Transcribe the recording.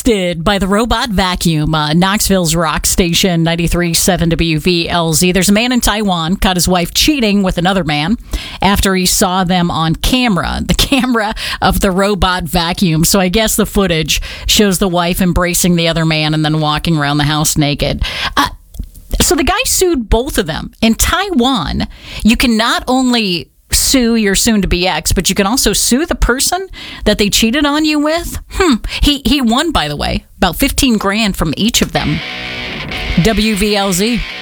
busted by the robot vacuum. Knoxville's rock station 93.7 WVLZ. There's a man in Taiwan caught his wife cheating with another man after he saw them on camera. The camera of the robot vacuum. So I guess the footage shows the wife embracing the other man and then walking around the house naked. So the guy sued both of them. In Taiwan, you can not only sue your soon-to-be ex, but you can also sue the person that they cheated on you with. He won, by the way, about $15,000 from each of them. WVLZ.